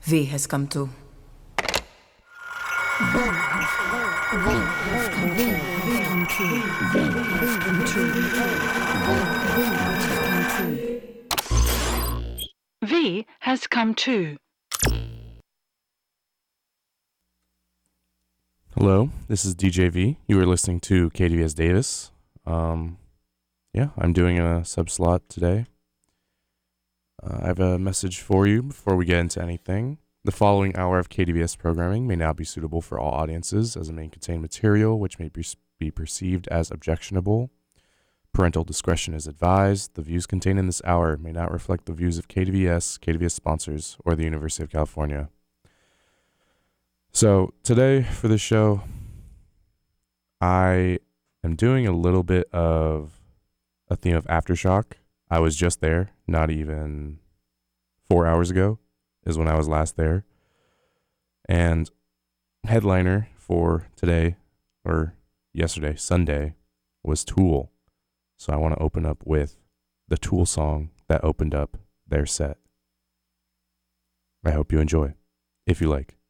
V has come to. V has come too. Hello, this is DJ V. You are listening to KDVS Davis. I'm doing a sub slot today. I have a message for you before we get into anything. The following hour of KDVS programming may not be suitable for all audiences, as it may contain material which may be perceived as objectionable. Parental discretion is advised. The views contained in this hour may not reflect the views of KDVS, KDVS sponsors, or the University of California. So today for the show, I am doing a little bit of a theme of Aftershock. I was just there, not even 4 hours ago is when I was last there. And headliner for today, or yesterday, Sunday, was Tool. So I want to open up with the Tool song that opened up their set. I hope you enjoy, if you like.